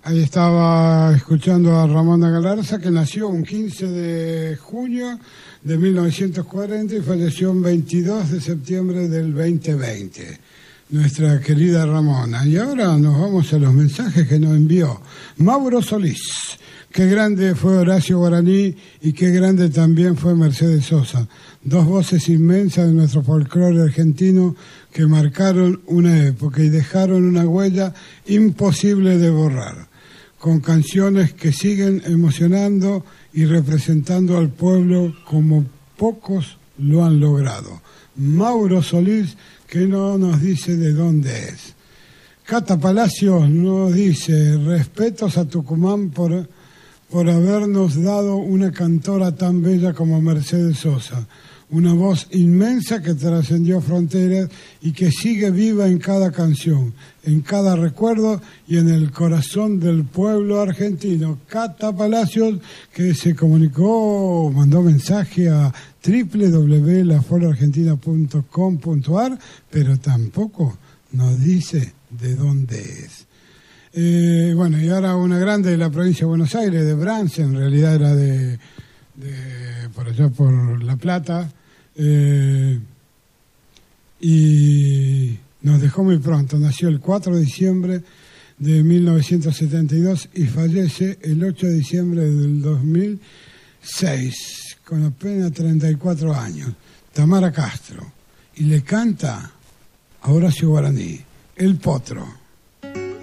Ahí estaba escuchando a Ramona Galarza, que nació un 15 de junio de 1940 y falleció un 22 de septiembre del 2020. Nuestra querida Ramona. Y ahora nos vamos a los mensajes que nos envió Mauro Solís. Qué grande fue Horacio Guaraní y qué grande también fue Mercedes Sosa. Dos voces inmensas de nuestro folclore argentino que marcaron una época y dejaron una huella imposible de borrar, con canciones que siguen emocionando y representando al pueblo como pocos lo han logrado. Mauro Solís, que no nos dice de dónde es. Cata Palacios nos dice: respetos a Tucumán por habernos dado una cantora tan bella como Mercedes Sosa, una voz inmensa que trascendió fronteras y que sigue viva en cada canción, en cada recuerdo y en el corazón del pueblo argentino. Cata Palacios, que se comunicó, mandó mensaje a www.lafolargentina.com.ar, pero tampoco nos dice de dónde es. Bueno, y ahora una grande de la provincia de Buenos Aires, de Brance, en realidad era de por allá por La Plata, y nos dejó muy pronto. Nació el 4 de diciembre de 1972 y fallece el 8 de diciembre del 2006, con apenas 34 años. Tamara Castro, y le canta a Horacio Guaraní, El Potro.